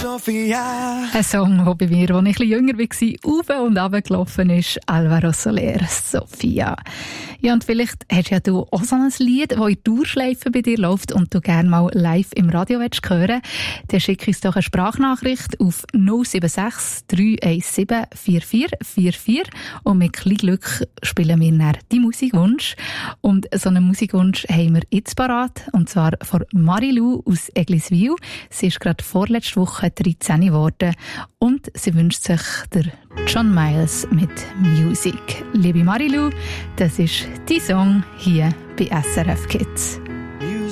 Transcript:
Sofia. Ein Song, der bei mir, als ich ein bisschen jünger war, auf und runter gelaufen ist, Alvaro Soler, Sofia. Ja, und vielleicht hast ja du auch so ein Lied, das in Dauerschleife bei dir läuft und du gerne mal live im Radio hören willst. Dann schick uns doch eine Sprachnachricht auf 076 317 4444 und mit kleinem Glück spielen wir dann deinen Musikwunsch. Und so einen Musikwunsch haben wir jetzt parat, und zwar von Marilou aus Egliswil. Sie ist gerade vorletzte Woche 13 geworden und sie wünscht sich der John Miles mit Music. Liebe Marilou, das ist dein Song hier bei SRF Kids.